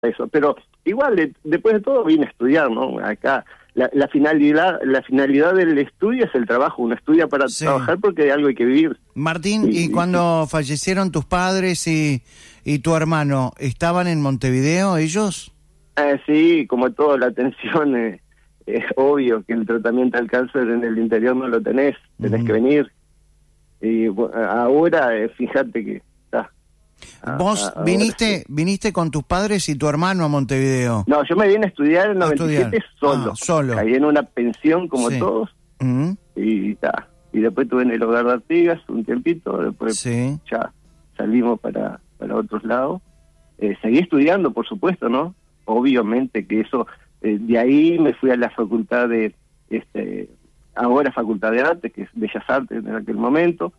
eso. Pero igual, después de todo, vine a estudiar, ¿no? Acá la finalidad del estudio es el trabajo. Uno estudia para trabajar porque de algo hay que vivir. Martín, ¿y cuando fallecieron tus padres y tu hermano, estaban en Montevideo ellos? Sí, como todo, la atención es obvio que el tratamiento del cáncer en el interior no lo tenés que venir. Y ahora, fíjate que está. ¿Vos viniste con tus padres y tu hermano a Montevideo? No, yo me vine a estudiar en 97 solo. Solo. Caí en una pensión como todos. Y está. Y después estuve en el hogar de Artigas un tiempito, después ya salimos para otros lados. Seguí estudiando, por supuesto, ¿no? Obviamente que eso, de ahí me fui a la facultad de, ahora Facultad de Artes, que es Bellas Artes en aquel momento.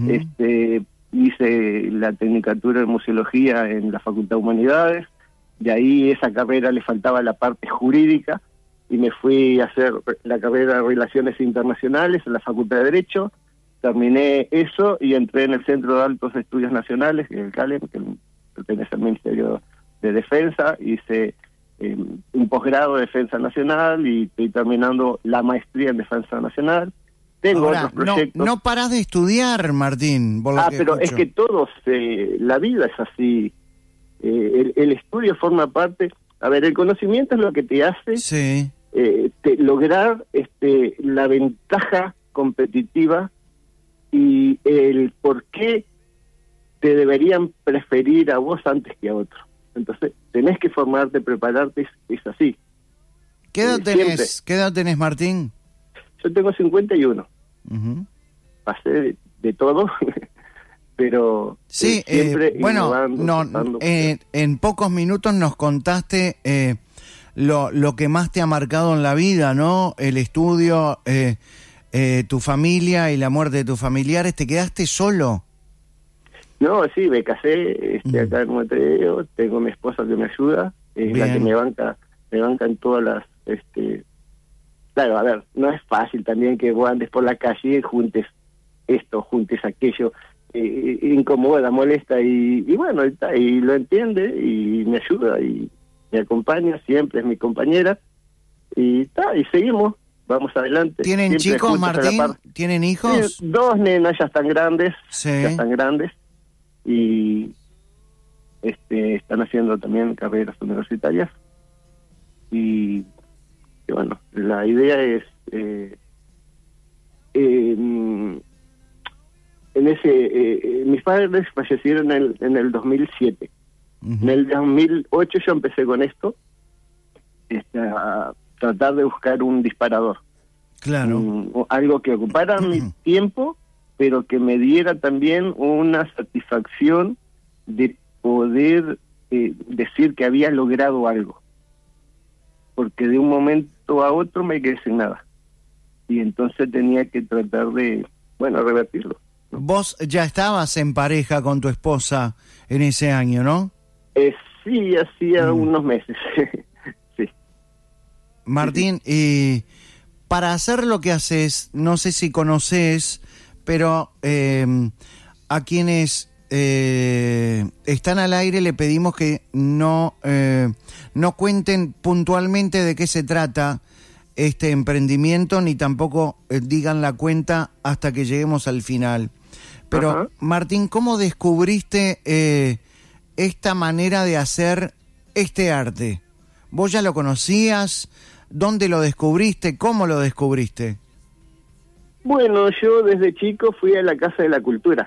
Hice la tecnicatura en museología en la Facultad de Humanidades. De ahí esa carrera le faltaba la parte jurídica y me fui a hacer la carrera de Relaciones Internacionales en la Facultad de Derecho. Terminé eso y entré en el Centro de Altos Estudios Nacionales, que es el CALEM, que pertenece al Ministerio de Defensa. Hice un posgrado de Defensa Nacional y estoy terminando la maestría en Defensa Nacional. Tengo otros proyectos. No parás de estudiar, Martín. Pero es que todos, la vida es así. El estudio forma parte. A ver, el conocimiento es lo que te hace lograr la ventaja competitiva y el por qué te deberían preferir a vos antes que a otro. Entonces, tenés que formarte, prepararte, es así. ¿Qué edad tenés, Martín? Yo tengo 51. Pasé de todo, pero siempre en pocos minutos nos contaste lo que más te ha marcado en la vida, ¿no? El estudio, tu familia y la muerte de tus familiares. ¿Te quedaste solo? No, sí, me casé acá en Montevideo, tengo mi esposa que me ayuda, es la que me banca en todas las... Claro, a ver, no es fácil también que vos andes por la calle y juntes esto, juntes aquello, incomoda, molesta y bueno, y lo entiende y me ayuda y me acompaña, siempre es mi compañera y seguimos, vamos adelante. ¿Tienen chicos, Martín? ¿Tienen hijos? Dos nenas ya están grandes, y están haciendo también carreras universitarias y bueno, la idea es mis padres fallecieron en el 2007. En el 2008 yo empecé con esto, a tratar de buscar un disparador. Claro. Algo que ocupara mi tiempo, pero que me diera también una satisfacción de poder decir que había logrado algo. Porque de un momento a otro me quedé sin nada. Y entonces tenía que tratar de, revertirlo, ¿no? Vos ya estabas en pareja con tu esposa en ese año, ¿no? Sí, hacía unos meses. Sí. Martín, y para hacer lo que haces, no sé si conoces, pero a quienes están al aire le pedimos que no cuenten puntualmente de qué se trata este emprendimiento, ni tampoco digan la cuenta hasta que lleguemos al final. Pero, Martín, ¿cómo descubriste esta manera de hacer este arte? ¿Vos ya lo conocías? ¿Dónde lo descubriste? ¿Cómo lo descubriste? Bueno, yo desde chico fui a la Casa de la Cultura.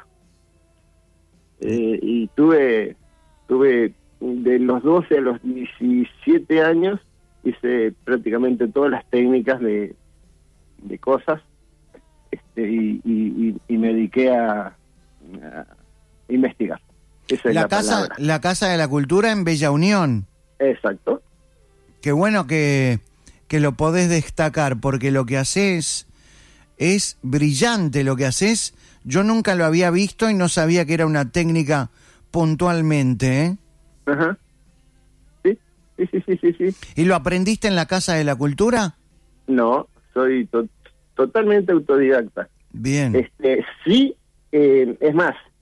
Y tuve de los 12 a los 17 años, hice prácticamente todas las técnicas de cosas, y me dediqué a investigar. Esa es la palabra. La Casa de la Cultura en Bella Unión. Exacto. Qué bueno que lo podés destacar, porque lo que haces es brillante, lo que haces. Yo nunca lo había visto y no sabía que era una técnica puntualmente, ¿eh? Ajá. Sí. ¿Y lo aprendiste en la Casa de la Cultura? No, soy totalmente autodidacta. Bien. Sí, es más,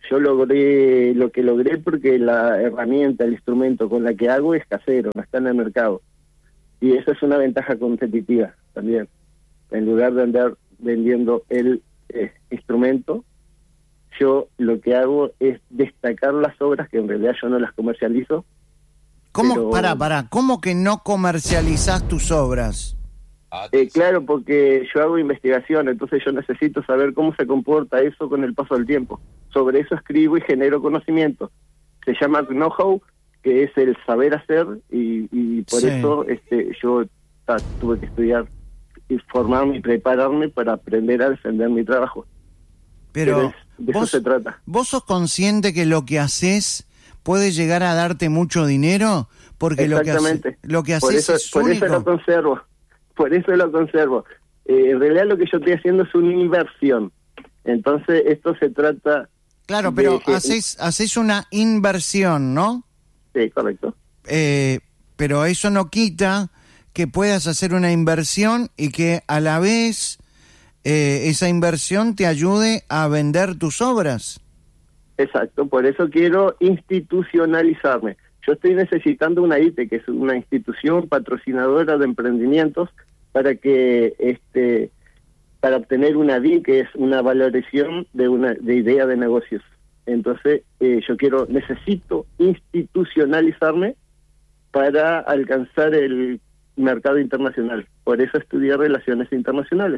Yo logré lo que logré porque la herramienta, el instrumento con la que hago es casero, no está en el mercado. Y eso es una ventaja competitiva también. En lugar de andar vendiendo el instrumento, yo lo que hago es destacar las obras, que en realidad yo no las comercializo. ¿Cómo? ¿Cómo que no comercializás tus obras? Claro, porque yo hago investigación, entonces yo necesito saber cómo se comporta eso con el paso del tiempo. Sobre eso escribo y genero conocimiento. Se llama know-how, que es el saber hacer, y por eso yo tuve que estudiar y formarme y prepararme para aprender a defender mi trabajo. Pero de eso se trata. ¿Vos sos consciente que lo que haces puede llegar a darte mucho dinero? Porque lo que haces es por único. Por eso lo conservo. En realidad lo que yo estoy haciendo es una inversión. Entonces esto se trata... Claro, pero haces una inversión, ¿no? Sí, correcto. Pero eso no quita que puedas hacer una inversión y que a la vez esa inversión te ayude a vender tus obras. Exacto, por eso quiero institucionalizarme. Yo estoy necesitando una ITE, que es una institución patrocinadora de emprendimientos, para que para obtener una DI, que es una valoración de idea de negocios. Entonces, necesito institucionalizarme para alcanzar el mercado internacional. Por eso estudié Relaciones Internacionales.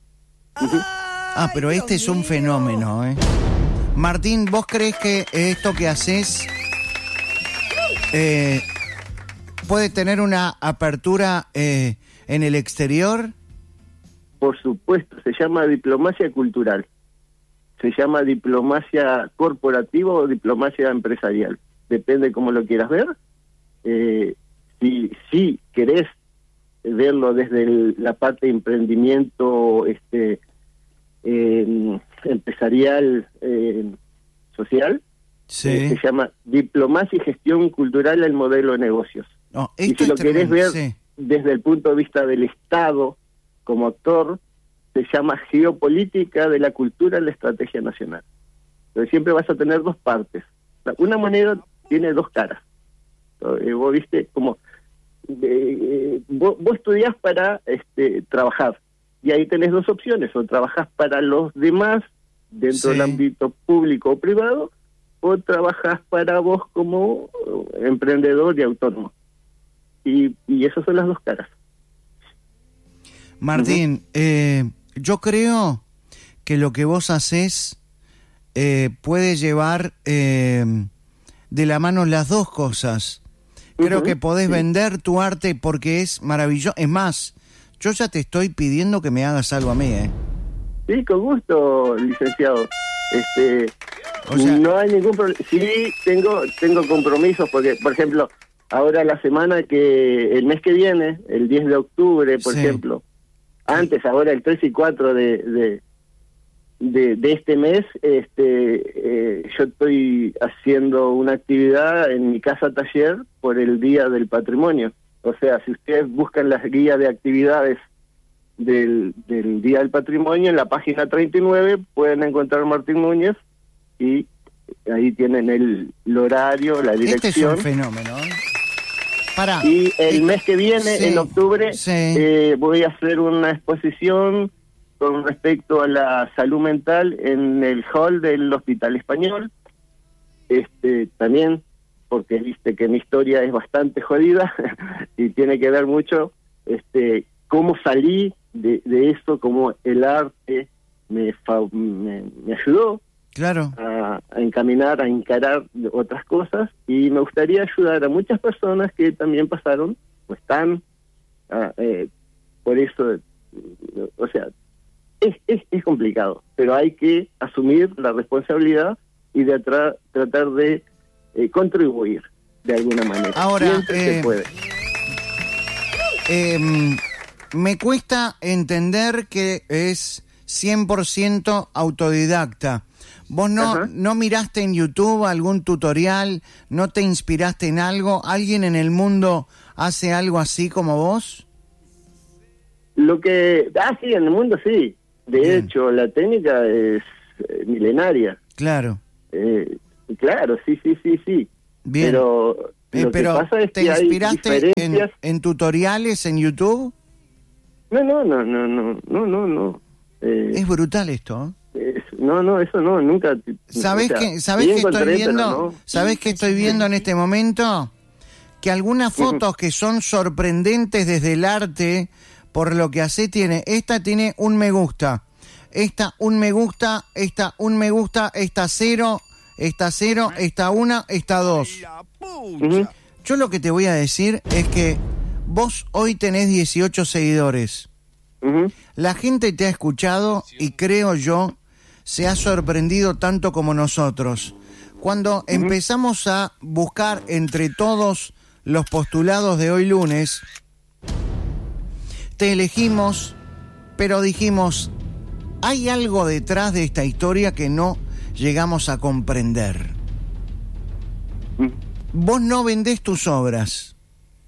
Pero este es un fenómeno, ¿eh? Martín, ¿vos crees que esto que haces puede tener una apertura en el exterior? Por supuesto, se llama diplomacia cultural. Se llama diplomacia corporativa o diplomacia empresarial. Depende cómo lo quieras ver. Si querés verlo desde la parte de emprendimiento empresarial, social, sí. Se llama diplomacia y gestión cultural al modelo de negocios. Y si lo querés ver desde el punto de vista del Estado como actor, se llama geopolítica de la cultura en la estrategia nacional. Entonces siempre vas a tener dos partes. Una moneda tiene dos caras. Vos viste como vos estudiás para trabajar, y ahí tenés dos opciones: o trabajás para los demás dentro del ámbito público o privado, o trabajás para vos como emprendedor y autónomo. Y esas son las dos caras. Martín, yo creo que lo que vos hacés puede llevar de la mano las dos cosas. Creo que podés vender tu arte porque es maravilloso. Es más, yo ya te estoy pidiendo que me hagas algo a mí, ¿eh? Sí, con gusto, licenciado. No hay ningún problema. Sí, tengo compromisos porque, por ejemplo, ahora el mes que viene, el 10 de octubre, por ejemplo, ahora el 3 y 4 de este mes, yo estoy haciendo una actividad en mi casa taller por el Día del Patrimonio. O sea, si ustedes buscan las guías de actividades del Día del Patrimonio, en la página 39 pueden encontrar Martín Núñez, y ahí tienen el horario, la dirección. Este es un fenómeno, ¿eh? Y el mes que viene, en octubre, voy a hacer una exposición con respecto a la salud mental en el hall del Hospital Español. También, porque viste que mi historia es bastante jodida y tiene que ver mucho cómo salí de eso, cómo el arte me ayudó, claro, a encaminar, a encarar otras cosas, y me gustaría ayudar a muchas personas que también pasaron o están por eso. O sea, es complicado, pero hay que asumir la responsabilidad y de tratar de contribuir de alguna manera. Ahora, se puede. Me cuesta entender que es 100% autodidacta. ¿Vos no miraste en YouTube algún tutorial? ¿No te inspiraste en algo? ¿Alguien en el mundo hace algo así como vos? Sí, en el mundo sí. De hecho, la técnica es milenaria. Claro. Claro, sí. Bien. Pero lo que pasa es ¿te que hay inspiraste diferencias. en tutoriales en YouTube? No. Es brutal esto, ¿eh? No, eso no, nunca. ¿Sabés o sea, qué sí estoy encontré, viendo? pero no. ¿Sabés qué estoy viendo en este momento? Que algunas fotos que son sorprendentes desde el arte, por lo que hace, esta tiene un me gusta, esta un me gusta, esta un me gusta, esta 0, esta 1, esta 2. Yo lo que te voy a decir es que vos hoy tenés 18 seguidores. La gente te ha escuchado y creo yo se ha sorprendido tanto como nosotros. Cuando empezamos a buscar entre todos los postulados de hoy lunes, te elegimos, pero dijimos, hay algo detrás de esta historia que no llegamos a comprender. Vos no vendés tus obras.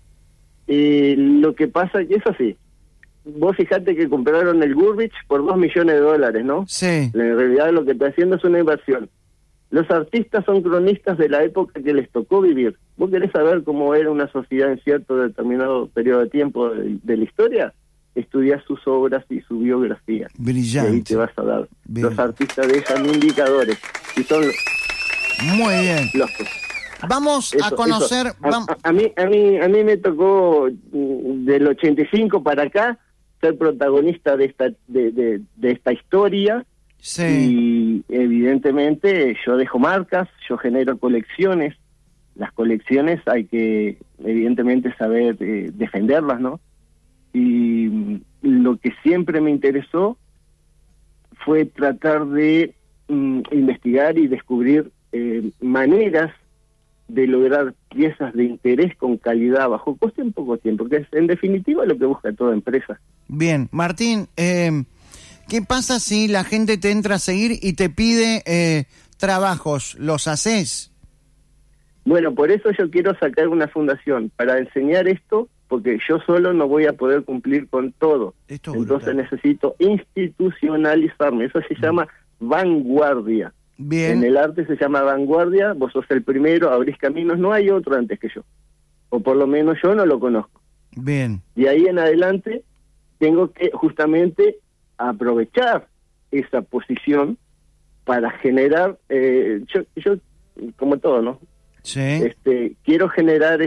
Lo que pasa es que eso sí. Vos fijate que compraron el Gurvich por $2 millones, ¿no? Sí. En realidad lo que está haciendo es una inversión. Los artistas son cronistas de la época que les tocó vivir. ¿Vos querés saber cómo era una sociedad en cierto determinado periodo de tiempo de la historia? Estudiás sus obras y su biografía. Brillante. Y ahí te vas a dar. Bien. Los artistas dejan indicadores. Y son Muy bien. los... Vamos a conocer... A mí me tocó del 85 para acá ser protagonista de esta historia. Sí. Y evidentemente yo dejo marcas, yo genero colecciones. Las colecciones hay que evidentemente saber defenderlas, ¿no? Y lo que siempre me interesó fue tratar de investigar y descubrir maneras de lograr piezas de interés con calidad a bajo coste en poco tiempo, que es en definitiva lo que busca toda empresa. Bien, Martín, ¿qué pasa si la gente te entra a seguir y te pide trabajos? ¿Los haces? Bueno, por eso yo quiero sacar una fundación, para enseñar esto, porque yo solo no voy a poder cumplir con todo. Entonces necesito institucionalizarme, eso se llama vanguardia. Bien. En el arte se llama vanguardia, vos sos el primero, abrís caminos, no hay otro antes que yo. O por lo menos yo no lo conozco. Bien. De ahí en adelante tengo que justamente aprovechar esa posición para generar, yo como todo, ¿no? Sí. Quiero generar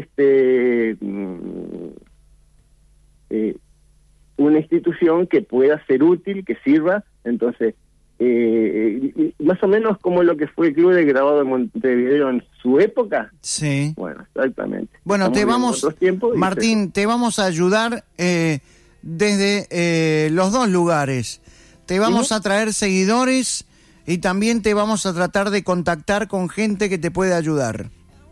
una institución que pueda ser útil, que sirva, entonces más o menos como lo que fue el Club de Grabado de Montevideo en su época. Sí. Bueno, exactamente. Bueno, Martín, te vamos a ayudar desde los dos lugares. Te vamos a traer seguidores y también te vamos a tratar de contactar con gente que te puede ayudar.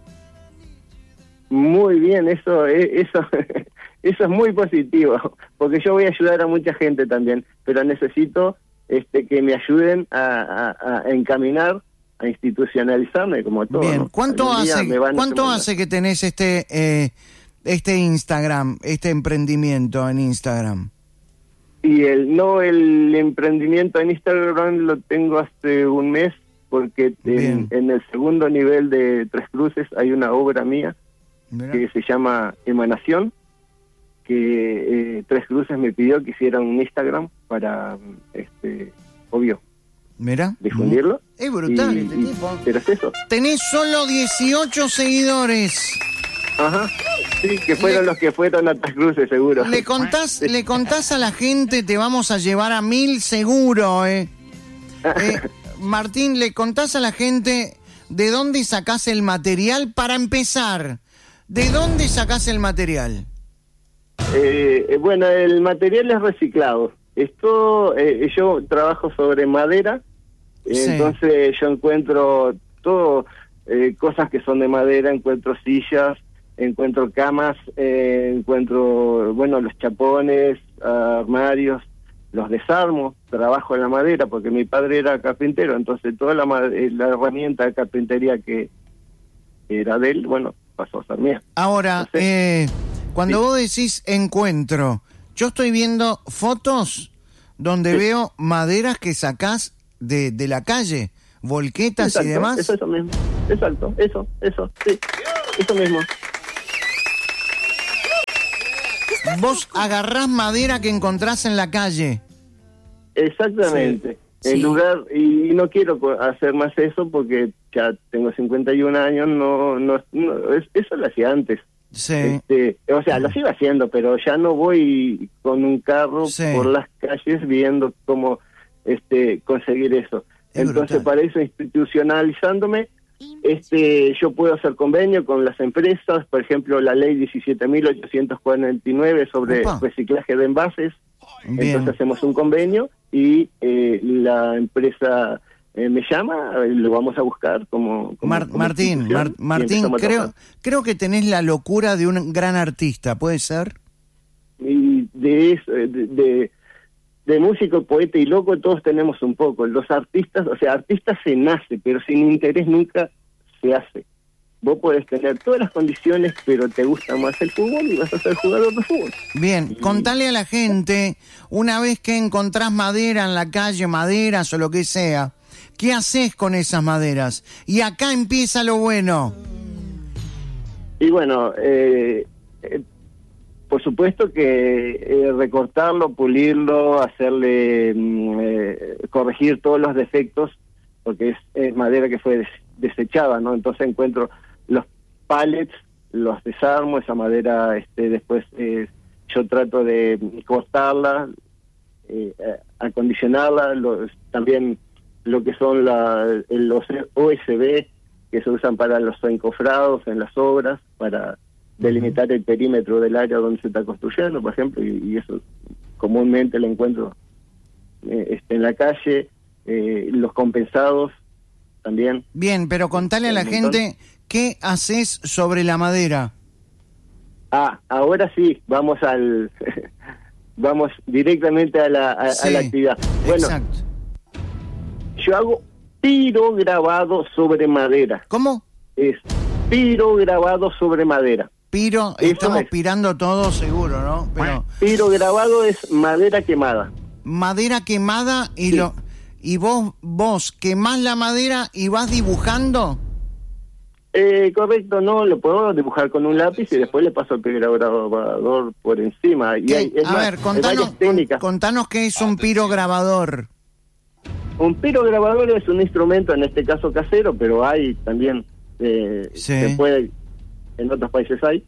Muy bien, eso eso es muy positivo, porque yo voy a ayudar a mucha gente también, pero necesito que me ayuden a encaminar, a institucionalizarme como todo. Bien, ¿no? ¿cuánto hace que tenés este Instagram, este emprendimiento en Instagram? Y el emprendimiento en Instagram lo tengo hace un mes, porque en el segundo nivel de Tres Cruces hay una obra mía. Mirá. Que se llama Emanación, que Tres Cruces me pidió que hiciera un Instagram para, obvio, mira, difundirlo. Es brutal este tipo. Pero es eso. Tenés solo 18 seguidores. Ajá, sí, que fueron los que fueron a Tres Cruces, seguro. Le contás a la gente, te vamos a llevar a 1000 seguro, Martín, le contás a la gente de dónde sacás el material para empezar. ¿De dónde sacás el material? Bueno, el material es reciclado. Esto, yo trabajo sobre madera, sí. Entonces yo encuentro todo, cosas que son de madera, encuentro sillas, encuentro camas, encuentro, bueno, los chapones, armarios, los desarmo, trabajo en la madera, porque mi padre era carpintero, entonces toda la herramienta de carpintería que era de él, bueno, pasó a ser mía. Ahora, cuando vos decís encuentro, yo estoy viendo fotos donde veo maderas que sacás de la calle. volquetas Exacto, y demás. eso mismo. Exacto, eso, sí. Eso mismo. Vos agarrás madera que encontrás en la calle. Exactamente. Sí. En lugar, y no quiero hacer más eso porque ya tengo 51 años, eso lo hacía antes. Sí. O sea, lo sigo haciendo, pero ya no voy con un carro Sí. por las calles viendo cómo conseguir eso. Es Entonces, brutal. para eso, institucionalizándome, yo puedo hacer convenio con las empresas, por ejemplo, la ley 17.849 sobre Opa. reciclaje de envases. Bien. Entonces hacemos un convenio y la empresa me llama, lo vamos a buscar como Martín, institución, y Martín, empezamos a trabajar. creo que tenés la locura de un gran artista, ¿puede ser? Y de eso, de músico, poeta y loco todos tenemos un poco. Los artistas, o sea, artista se nace, pero sin interés nunca se hace. Vos podés tener todas las condiciones, pero te gusta más el fútbol y vas a ser jugador de fútbol. Bien, contale a la gente, una vez que encontrás madera en la calle, maderas o lo que sea, ¿qué haces con esas maderas? Y acá empieza lo bueno. Y bueno, por supuesto que recortarlo, pulirlo, hacerle, corregir todos los defectos, porque es madera que fue desechada, ¿no? Entonces encuentro los pallets, los desarmo, esa madera después yo trato de cortarla, acondicionarla, también lo que son los OSB que se usan para los encofrados en las obras, para delimitar el perímetro del área donde se está construyendo, por ejemplo, y eso comúnmente lo encuentro en la calle, los compensados también. Bien, pero contale a la gente, ¿qué haces sobre la madera? Ahora sí, vamos vamos directamente a la actividad. Bueno, exacto. yo hago pirograbado sobre madera. ¿Cómo? Es pirograbado sobre madera. Piro, Eso estamos es. pirando todo seguro, ¿no? Pero Pirograbado es madera quemada. madera quemada y Sí. y vos quemás la madera y vas dibujando. Correcto, no, lo puedo dibujar con un lápiz y después le paso el pirograbador por encima. Y hay, es A más, ver, hay varias técnicas. contanos qué es un pirograbador. Un pirograbador es un instrumento, en este caso casero, pero hay también, Sí. se puede, en otros países hay.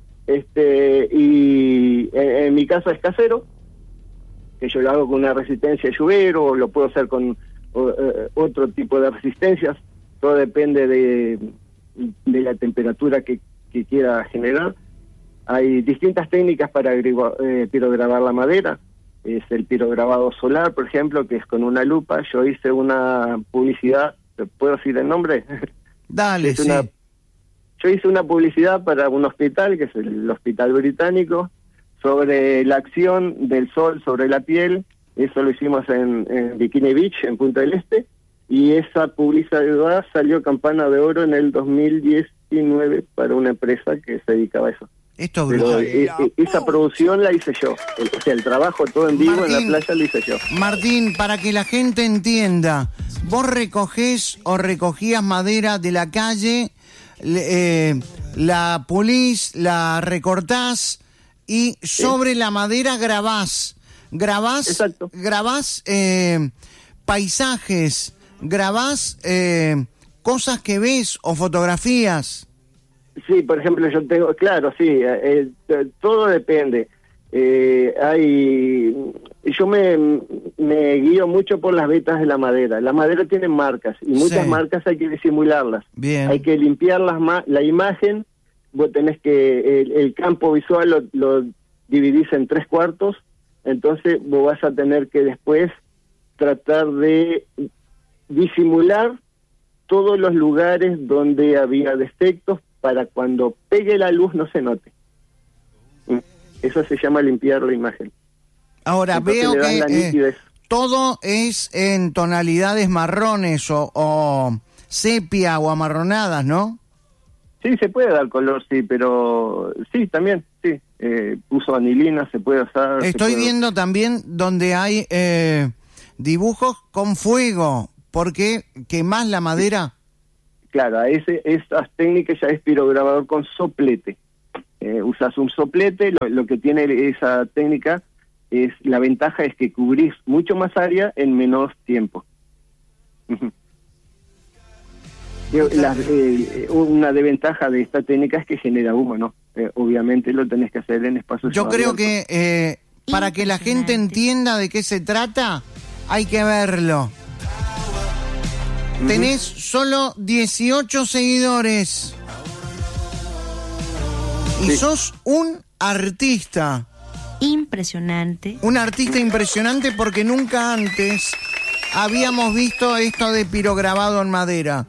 Y en mi caso es casero, que yo lo hago con una resistencia de lluvero, o lo puedo hacer con otro tipo de resistencias, todo depende de la temperatura que quiera generar. Hay distintas técnicas para pirograbar la madera. Es el pirograbado solar, por ejemplo, que es con una lupa. Yo hice una publicidad, ¿puedo decir el nombre? Dale, sí. Yo hice una publicidad para un hospital, que es el Hospital Británico, sobre la acción del sol sobre la piel. Eso lo hicimos en Bikini Beach, en Punta del Este, y esa publicidad salió campana de oro en el 2019 para una empresa que se dedicaba a eso. Esto es Pero brutal. esa producción la hice yo. O sea, el trabajo todo en vivo Martín, en la playa lo hice yo. Martín, para que la gente entienda, vos recogés o recogías madera de la calle, la pulís, la recortás y sobre la madera grabás Exacto. paisajes, grabás cosas que ves o fotografías. Sí, por ejemplo, yo tengo, claro, sí, todo depende. Yo me guío mucho por las vetas de la madera. La madera tiene marcas y muchas Sí. marcas hay que disimularlas. Bien. Hay que limpiar la imagen. Vos tenés que el campo visual lo dividís en 3/4. Entonces vos vas a tener que después tratar de disimular todos los lugares donde había defectos para cuando pegue la luz no se note. Eso se llama limpiar la imagen. Ahora Entonces veo le das la que nitidez. todo es en tonalidades marrones o sepia o amarronadas, ¿no? Sí, se puede dar color, sí, pero sí, también, sí. Uso anilina, se puede usar. Estoy viendo también donde hay dibujos con fuego, ¿Por qué quemás la madera? Claro, esas técnicas ya es pirograbador con soplete. Usas un soplete, lo que tiene esa técnica la ventaja es que cubrís mucho más área en menos tiempo. Una desventaja de esta técnica es que genera humo, ¿no? Obviamente lo tenés que hacer en espacios Yo creo abiertos. que para que la gente entienda de qué se trata, hay que verlo. Tenés solo 18 seguidores. Y Sí. sos un artista. Impresionante. Un artista impresionante porque nunca antes habíamos visto esto de pirograbado en madera.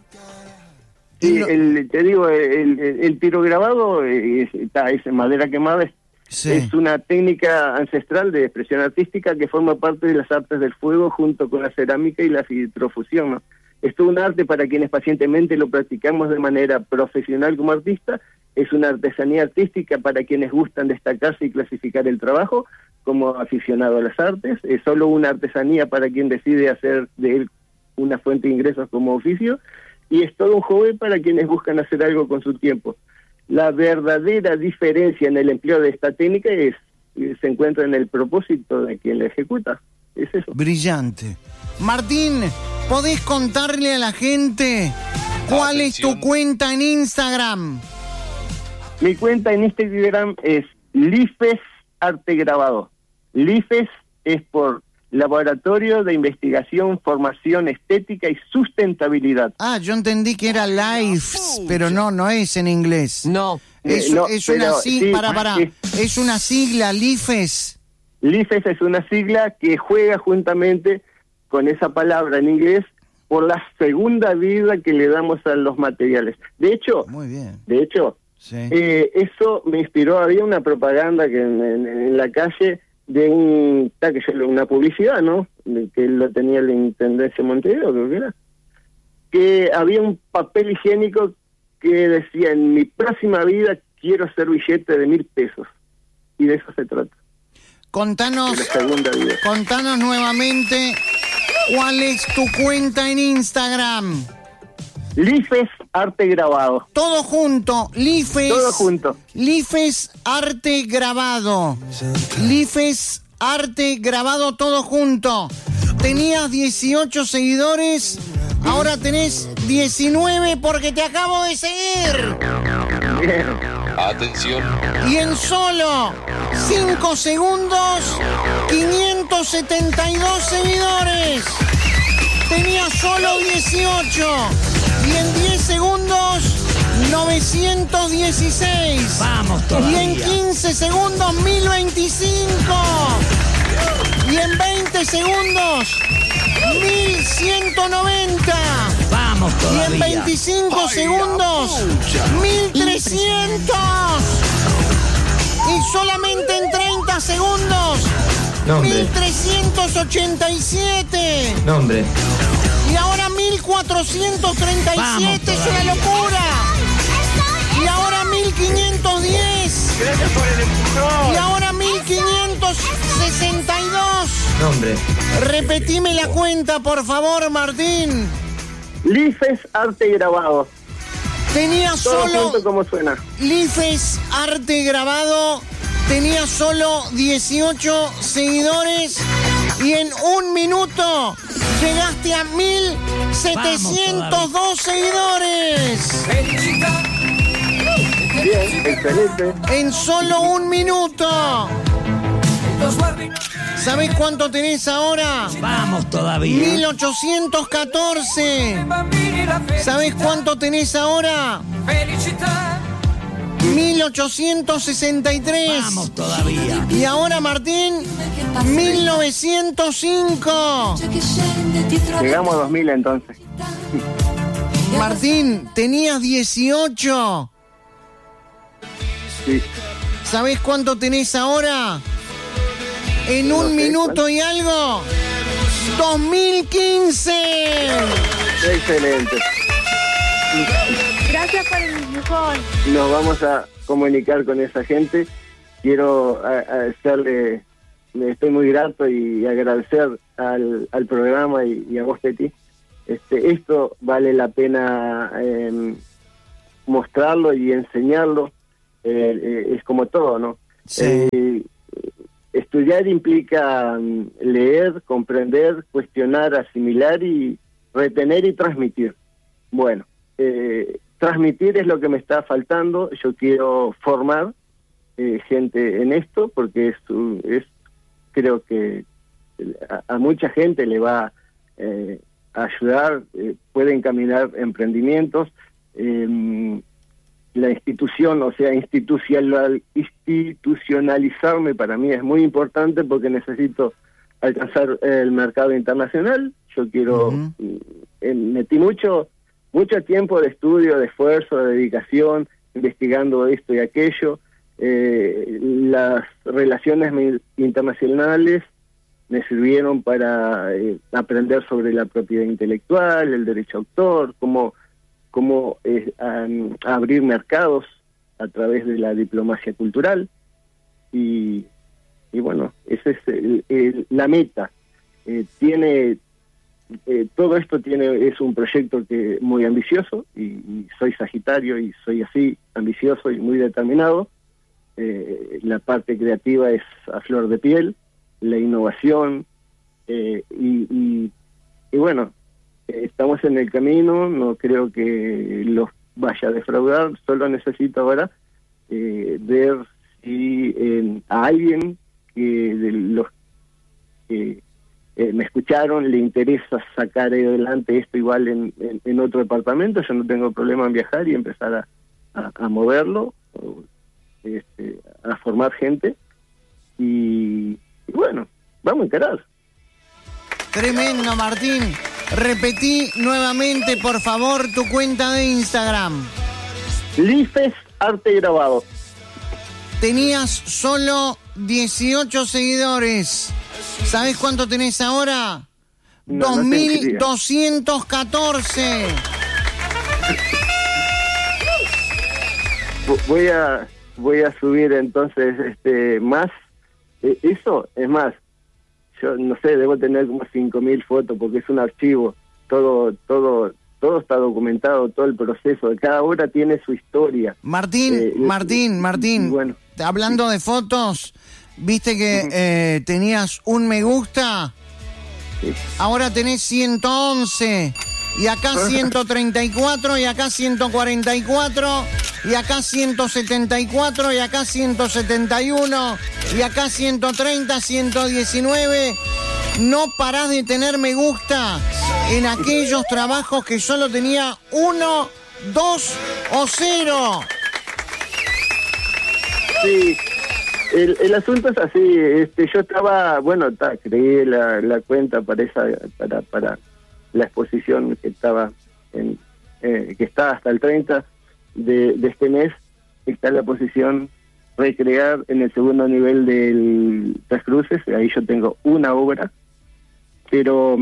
Sí, Y te digo, el pirograbado es madera quemada, sí. es una técnica ancestral de expresión artística que forma parte de las artes del fuego junto con la cerámica y la vitrofusión, ¿no? Es todo un arte para quienes pacientemente lo practicamos de manera profesional como artista, es una artesanía artística para quienes gustan destacarse y clasificar el trabajo como aficionado a las artes, es solo una artesanía para quien decide hacer de él una fuente de ingresos como oficio, y es todo un hobby para quienes buscan hacer algo con su tiempo. La verdadera diferencia en el empleo de esta técnica se encuentra en el propósito de quien la ejecuta. Es eso. Brillante. Martín, ¿podés contarle a la gente cuál es tu cuenta en Instagram? Mi cuenta en Instagram es Lifes Arte Grabado. Lifes es por Laboratorio de Investigación, Formación Estética y Sustentabilidad. Ah, yo entendí que era Lives, pero no es en inglés. No. Es, No, es una pero sigla, sí, es una sigla, Lifes. Lifes es una sigla que juega juntamente con esa palabra en inglés por la segunda vida que le damos a los materiales. De hecho, Muy bien. Sí. Eso me inspiró. Había una propaganda que en la calle de una publicidad, ¿no? Que lo tenía la Intendencia de Montevideo, creo que era. Que había un papel higiénico que decía: en mi próxima vida quiero hacer billete de 1.000 pesos. Y de eso se trata. Contanos De la segunda vida. nuevamente cuál es tu cuenta en Instagram. Lifes Arte Grabado. Todo junto, Lifes. Todo junto. Lifes Arte Grabado. Lifes Arte Grabado, todo junto. Tenías 18 seguidores, ahora tenés 19 porque te acabo de seguir. Bien. Atención. Y en solo 5 segundos, 572 seguidores. Tenía solo 18. Y en 10 segundos, 916. Vamos Y todavía. en 15 segundos, 1025. Y en 20 segundos, 1190. Vamos Y todavía. en 25 segundos, 1300. Y solamente en 30 segundos, No, hombre. 1387. No, hombre. Y ahora 1437, Vamos es una todavía. locura. Y ahora 1510. Gracias por el empujón. Y ahora 1562. No, hombre. Repetime la cuenta, por favor, Martín. Lifes Arte Grabado. Tenía Todo solo junto como suena. Lifes Arte Grabado. Tenía solo 18 seguidores. Y en un minuto llegaste a 1702 seguidores. Bien, excelente. En solo un minuto. ¿Sabés cuánto tenés ahora? Vamos todavía. 1814. ¿Sabés cuánto tenés ahora? 1863. Vamos todavía. Y ahora, Martín, 1905. Llegamos a 2000 entonces. Martín, tenías 18. Sí. ¿Sabés cuánto tenés ahora? En un No sé, minuto y algo. 2015. Excelente. Gracias por el empujón. Nos vamos a comunicar con esa gente. Quiero hacerle, estoy muy grato y agradecer al programa y a vos, Teti, Esto vale la pena mostrarlo y enseñarlo. Es como todo, ¿no? Sí. Estudiar implica leer, comprender, cuestionar, asimilar y retener y transmitir. Bueno, transmitir es lo que me está faltando. Yo quiero formar gente en esto porque creo que a mucha gente le va a ayudar, puede encaminar emprendimientos. La institución, o sea, institucionalizarme para mí es muy importante porque necesito alcanzar el mercado internacional. Yo quiero, metí mucho tiempo de estudio, de esfuerzo, de dedicación, investigando esto y aquello. Las relaciones internacionales me sirvieron para aprender sobre la propiedad intelectual, el derecho a autor, cómo abrir mercados a través de la diplomacia cultural. Y bueno, esa es la meta. Todo esto es un proyecto muy ambicioso y soy Sagitario y soy así, ambicioso y muy determinado. La parte creativa es a flor de piel, la innovación, y bueno, estamos en el camino, no creo que los vaya a defraudar, solo necesito ahora ver si a alguien de los que me escucharon le interesa sacar adelante esto igual en otro departamento. Yo no tengo problema en viajar y empezar a moverlo, a formar gente y bueno, vamos a encarar. Tremendo, Martín. Repetí nuevamente, por favor, tu cuenta de Instagram. Lifes Arte Grabado. Tenías solo 18 seguidores. ¿Sabés cuánto tenés ahora? No, 2.214. Voy a subir entonces más. Eso es más. Yo no sé, debo tener como 5.000 fotos porque es un archivo. Todo está documentado, todo el proceso. Cada obra tiene su historia. Martín. Bueno, hablando de fotos, viste que tenías un me gusta. Sí. Ahora tenés 111. Y acá 134, y acá 144, y acá 174, y acá 171, y acá 130, 119. No parás de tener me gusta en aquellos trabajos que solo tenía 1, 2 o 0. Sí, el asunto es así. Yo estaba, creé la cuenta para la exposición que estaba que está hasta el 30 de este mes. Está la exposición Recrear en el segundo nivel del Tres Cruces. Ahí yo tengo una obra, pero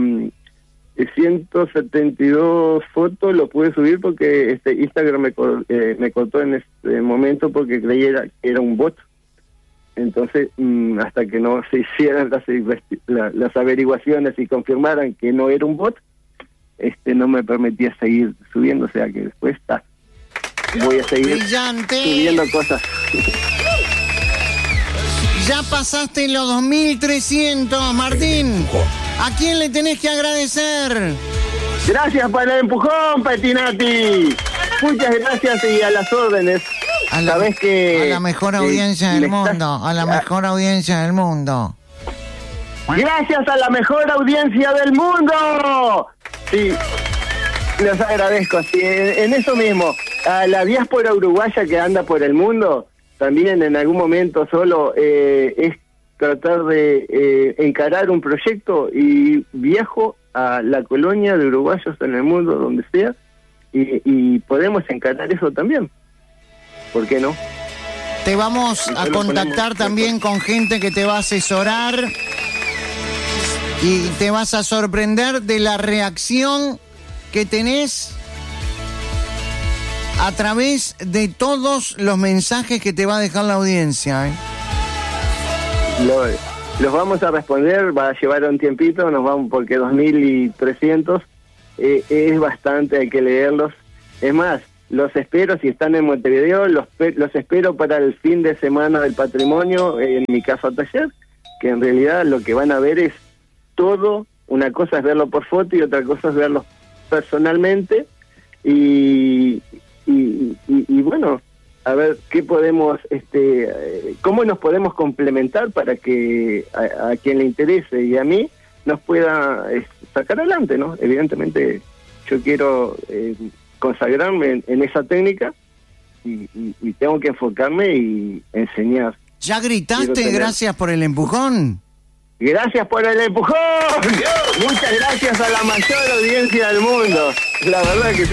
172 fotos lo pude subir porque Instagram me cortó en este momento porque creía que era un bot. Entonces, hasta que no se hicieran las averiguaciones y confirmaran que no era un bot, no me permitía seguir subiendo, o sea que después voy a seguir ¡brillante! Subiendo cosas. Ya pasaste los 2.300, Martín. ¿A quién le tenés que agradecer? Gracias por el empujón, Petinati. Muchas gracias y a las órdenes. A la mejor audiencia del mundo. A la mejor audiencia del mundo. Gracias a la mejor audiencia del mundo. Sí, les agradezco. Sí, en eso mismo, a la diáspora uruguaya que anda por el mundo, también en algún momento solo es tratar de encarar un proyecto y viajo a la colonia de uruguayos en el mundo, donde sea, y podemos encarar eso también. ¿Por qué no? Te vamos a contactar también con gente que te va a asesorar y te vas a sorprender de la reacción que tenés a través de todos los mensajes que te va a dejar la audiencia. Los vamos a responder, va a llevar un tiempito, nos vamos porque 2.300 es bastante, hay que leerlos. Es más, los espero, si están en Montevideo, los espero para el fin de semana del patrimonio, en mi casa taller, que en realidad lo que van a ver es todo. Una cosa es verlo por foto y otra cosa es verlo personalmente, y bueno, a ver qué podemos, cómo nos podemos complementar para que a quien le interese y a mí nos pueda sacar adelante, ¿no? Evidentemente yo quiero consagrarme en esa técnica y tengo que enfocarme y enseñar. ¿Ya gritaste gracias por el empujón? ¡Gracias por el empujón! Muchas gracias a la mayor audiencia del mundo. La verdad que sí.